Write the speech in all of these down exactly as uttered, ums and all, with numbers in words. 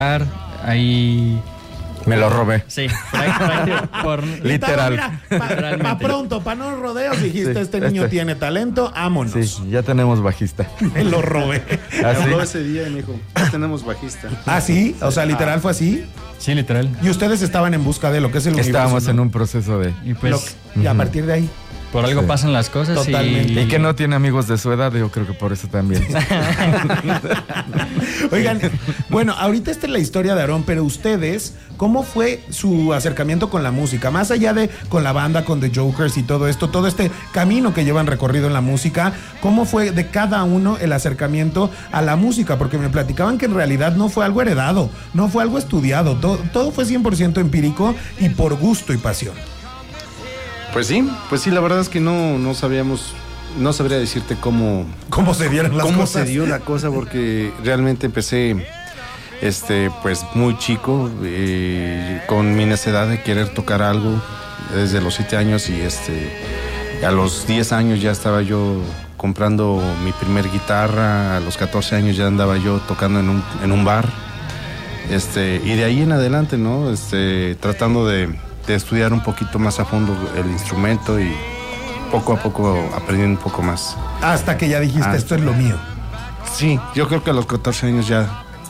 ahí... Me lo robé. Sí, prácticamente por... Literal. Para pa pronto, para no rodeos, dijiste, sí, este niño este. tiene talento, vámonos. Sí, ya tenemos bajista. Me lo robé. Me habló ese día y me dijo, ya tenemos bajista. ¿Ah, sí? O sea, literal fue así. Sí, literal. Y ustedes estaban en busca de lo que es el universo. Estábamos en un proceso de... Y pues... Lo, y a partir de ahí... Por algo sí. pasan las cosas. Totalmente. Y... y que no tiene amigos de su edad, yo creo que por eso también. Oigan, bueno, ahorita esta es la historia de Aarón, pero ustedes, ¿cómo fue su acercamiento con la música? Más allá de con la banda, con The Jokers y todo esto, todo este camino que llevan recorrido en la música, ¿cómo fue de cada uno el acercamiento a la música? Porque me platicaban que en realidad no fue algo heredado, no fue algo estudiado, todo, todo fue cien por ciento empírico y por gusto y pasión. Pues sí, pues sí, la verdad es que no, no sabíamos, no sabría decirte cómo... ¿Cómo se dieron las cómo cosas? Cómo se dio la cosa, porque realmente empecé, este, pues muy chico, eh, con mi necesidad de querer tocar algo desde los siete años y este, a los diez años ya estaba yo comprando mi primer guitarra, a los catorce años ya andaba yo tocando en un, en un bar, este, y de ahí en adelante, ¿no? Este, tratando de... de estudiar un poquito más a fondo el instrumento y poco a poco aprendiendo un poco más. Hasta que ya dijiste, ah, esto es lo mío. Sí, yo creo que a los catorce años ya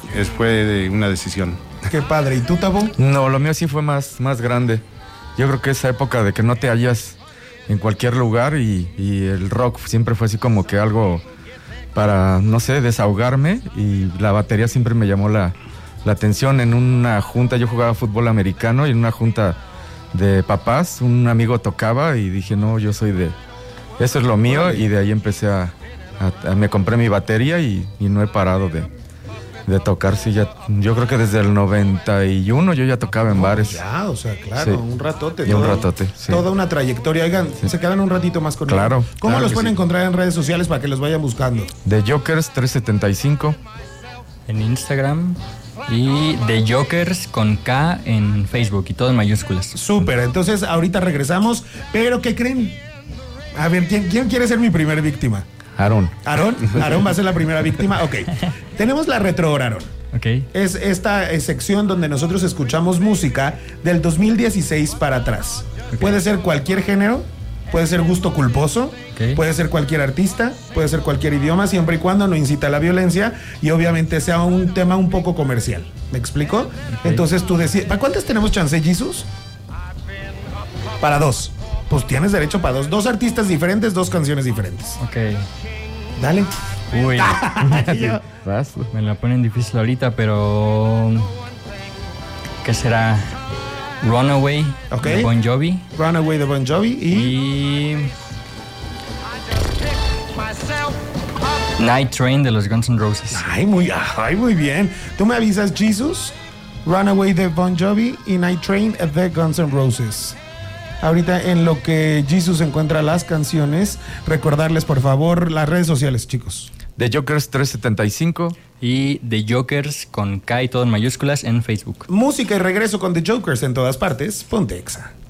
fue una decisión. Qué padre. ¿Y tú, Tabo? No, lo mío sí fue más, más grande. Yo creo que esa época de que no te hallas en cualquier lugar y, y el rock siempre fue así como que algo para, no sé, desahogarme, y la batería siempre me llamó la, la atención. En una junta, yo jugaba fútbol americano y en una junta de papás, un amigo tocaba y dije, no, yo soy de... Eso es lo mío, y de ahí empecé a... a, a me compré mi batería y, y no he parado de, de tocar. Sí, ya, yo creo que desde el noventa y uno yo ya tocaba en no, bares. Ya, o sea, claro, sí. un ratote. Y todo, un ratote, sí. Toda una trayectoria. Oigan, sí. se quedan un ratito más con Claro. él. ¿Cómo claro los pueden sí. encontrar en redes sociales para que los vayan buscando? The Jokers trescientos setenta y cinco. En Instagram. Y The Jokers con K en Facebook y todo en mayúsculas. Súper, entonces ahorita regresamos. Pero ¿qué creen? A ver, ¿quién, quién quiere ser mi primer víctima? Aarón. ¿Aarón? ¿Aarón va a ser la primera víctima? Ok. Tenemos la retro hora, Aarón. Ok. Es esta es sección donde nosotros escuchamos música del dos mil dieciséis para atrás. Okay. Puede ser cualquier género, puede ser gusto culposo, okay. puede ser cualquier artista, puede ser cualquier idioma, siempre y cuando no incita a la violencia y obviamente sea un tema un poco comercial. ¿Me explico? Okay. Entonces tú decides. ¿Para cuántas tenemos chance, Jesus? Para dos. Pues tienes derecho para dos. Dos artistas diferentes, dos canciones diferentes. Ok. Dale. Uy. Me la ponen difícil ahorita, pero... ¿Qué será? Runaway, okay. de Bon Jovi. Runaway de Bon Jovi y... y... Night Train de los Guns N' Roses. Ay, muy, ay, muy bien. Tú me avisas, Jesus, Runaway de Bon Jovi y Night Train de Guns N' Roses. Ahorita en lo que Jesus encuentra las canciones, recordarles por favor las redes sociales, chicos. The Jokers trescientos setenta y cinco. Y The Jokers con K y todo en mayúsculas en Facebook. Música y regreso con The Jokers en todas partes. Ponte Exa.